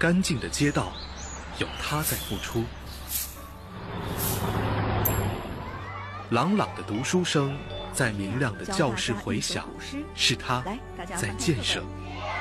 干净的街道，有他在付出。朗朗的读书声在明亮的教室回响，是他在建设。